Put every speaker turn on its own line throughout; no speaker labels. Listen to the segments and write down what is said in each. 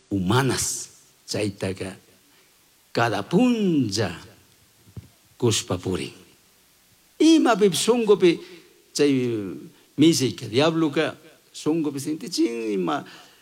humanas. Chaytaga cada punja kushpa purin. Ima pip songopi chay misayka diabloka songopi sintichin ima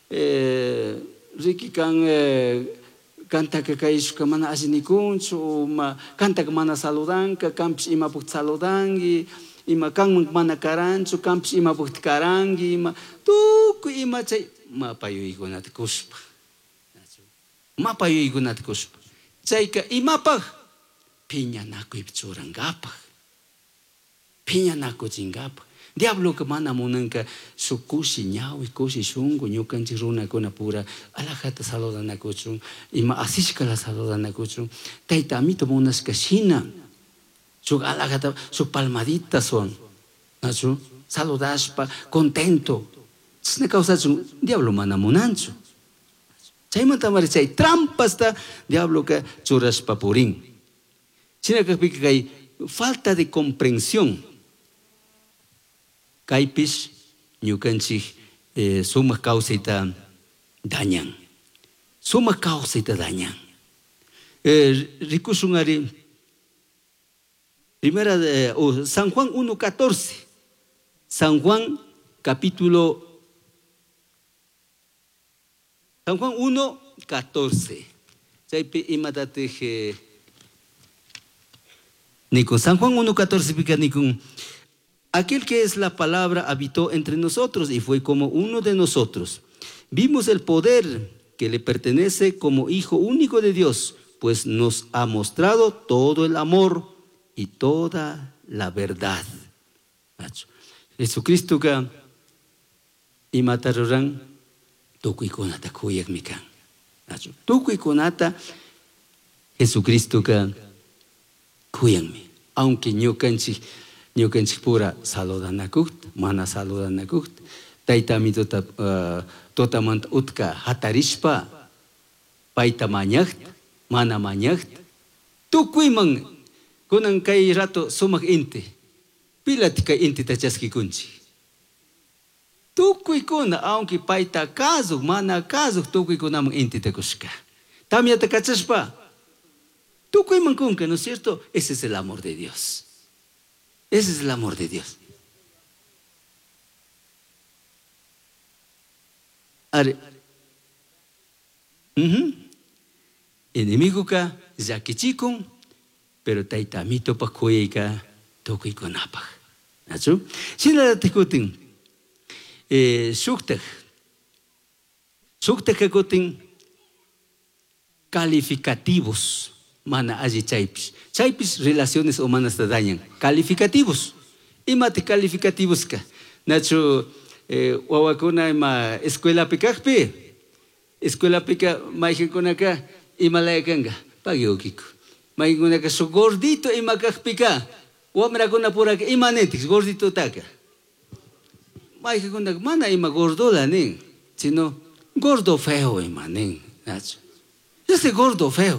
rikikan kantaka kayshka mana allinikunchu kantaka mana saludanka kanpish imapuk saludangi ima kanman mana karanchu kanpish imapuk karangi ima tukuy ima chay mapayuykunata kushpa mapayuykunata kushpa chayka imapaq piñanakuypi churankapaq piñanakuchinkapaq diabloka mana munanka shuk kushi ñawi kushi shunku ñukanchik runakuna pura alajata saludanakuchun ima asishkala saludanakuchun tayta amito munashka shina shuk alajata shuk palmadita son nachu saludashpa contento chishna kawsachun diablo mana munanchu chaymanta mari chay trampasta diabloka churashpa purin chinakapika kay falta de comprensión kaypish ñukanchik sumak kawsayta dañan sumak kawsayta dañan rikushun ari primera San Juan 1:14 San Juan capítulo San Juan 1:14 chaypi imatatej nikun San Juan 1:14 pika nikun aquel que es la palabra habitó entre nosotros y fue como uno de nosotros. Vimos el poder que le pertenece como Hijo único de Dios, pues nos ha mostrado todo el amor y toda la verdad. Jesucristo ka imataroran tukuy kunata kuyak mikan. Tukuy kunata Jesucristo ka kuyanmi. Aunque ñukanchik pura saludanakut, mana saludanakut, taytami totamanta utka hatarishpa, payta mañacht, mana mañacht, tukuyman kunan kay rato sumak inti, pilatika inti tachaskikunchi. Tukuykuna, aunque payta kazuk, mana kazuk, tukuykunaman inti takushka. Tamyata kachashpa, tukuyman kunka, ¿no es cierto? Ese es el amor de Dios. Ese es el amor de Dios. Enemigo ka yakichikun, pero taytamito pa kuyayka tukuy kunapaq. Nachu? Shinala tikutin shuktaj kakutin calificativos. Mana allí chaypis relaciones humanas te dañan. Calificativos. Imate calificativos ka. Nacho wawakuna ima escuela pikakpi. Escuela pika maijikuna ka imalaya kanga. Pagiokiko. Maijikuna ka so gordito ima kakpika. Wamrakuna pura ka imanetix gordito taka. Maijikuna mana ima gordola nin. Sino gordo feo ima nin. Nacho. Ese gordo feo.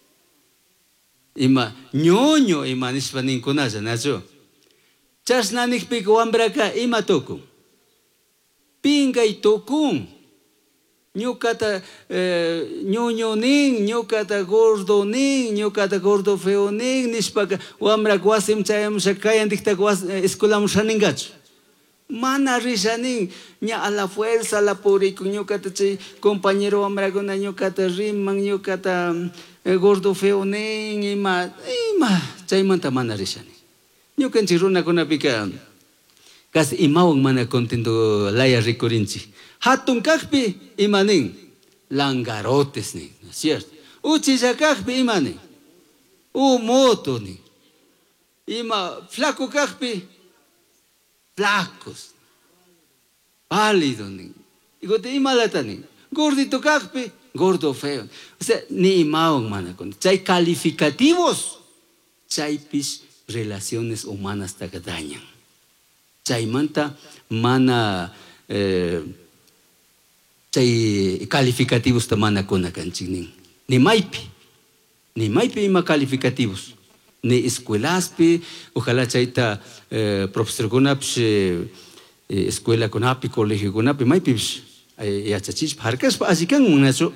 Ima ñoño ima nispa ninkunalla nacho. Chasnanik pika wambraka ima tukun. Pingay tukun. Ñukata ñoño nin, ñukata gordo nin, ñukata gordo feo nin, nispaka wambrak wasim chayamusha kayantikta escuelamusha ningachu. Mana rishanin, ña a la fuerza la puriku, ñukata chay compañero wambrakuna ñukata riman, ñukata gordo feo nin, ima chaymanta mana rishani. Ñukanchik runakunapika casi imawan mana contento laya rikurinchik. Hatun kakpi ima nin, langarotes nin, ¿no es cierto? Uchilla kakpi ima nin, moto nin. Ima flaco kakpi, flacos, pálido nin. Igual ima lata nin, gordito kakpi, gordo feo. O sea, ni imawan mana contento. Chay calificativos, chaypis relaciones humanas taga dañan. Chaymanta mana chay calificativos ta mana kunakanchik nin. Ni maypi ima calificativos. Ni escuelaspi, ojalá chayta profesor kunapish escuela kunapi, colegio kunapi, maypipish yachachishpa, harkashpa allikan nacho.